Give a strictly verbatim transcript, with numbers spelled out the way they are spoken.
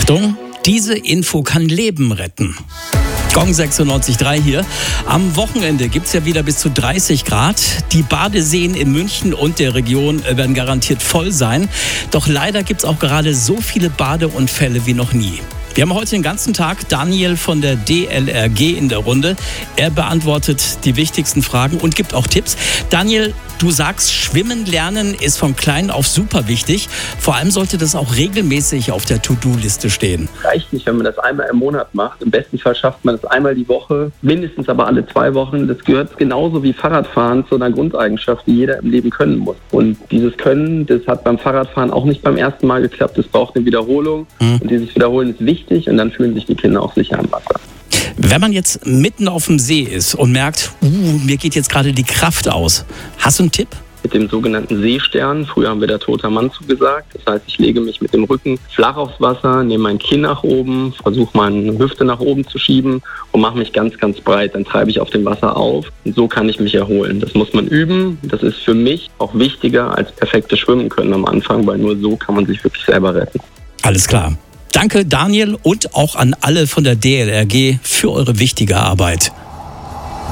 Achtung, diese Info kann Leben retten. Gong sechsundneunzig Komma drei hier. Am Wochenende gibt es ja wieder bis zu dreißig Grad. Die Badeseen in München und der Region werden garantiert voll sein. Doch leider gibt es auch gerade so viele Badeunfälle wie noch nie. Wir haben heute den ganzen Tag Daniel von der D L R G in der Runde. Er beantwortet die wichtigsten Fragen und gibt auch Tipps. Daniel, du sagst, Schwimmen lernen ist von klein auf super wichtig. Vor allem sollte das auch regelmäßig auf der To-Do-Liste stehen. Reicht nicht, wenn man das einmal im Monat macht. Im besten Fall schafft man das einmal die Woche, mindestens aber alle zwei Wochen. Das gehört genauso wie Fahrradfahren zu einer Grundeigenschaft, die jeder im Leben können muss. Und dieses Können, das hat beim Fahrradfahren auch nicht beim ersten Mal geklappt. Das braucht eine Wiederholung. Mhm. Und dieses Wiederholen ist wichtig. Und dann fühlen sich die Kinder auch sicher am Wasser. Wenn man jetzt mitten auf dem See ist und merkt, uh, mir geht jetzt gerade die Kraft aus, hast du einen Tipp? Mit dem sogenannten Seestern, früher haben wir da toter Mann zugesagt. Das heißt, ich lege mich mit dem Rücken flach aufs Wasser, nehme mein Kinn nach oben, versuche meine Hüfte nach oben zu schieben und mache mich ganz, ganz breit. Dann treibe ich auf dem Wasser auf und so kann ich mich erholen. Das muss man üben. Das ist für mich auch wichtiger als perfektes Schwimmen können am Anfang, weil nur so kann man sich wirklich selber retten. Alles klar. Danke Daniel und auch an alle von der D L R G für eure wichtige Arbeit.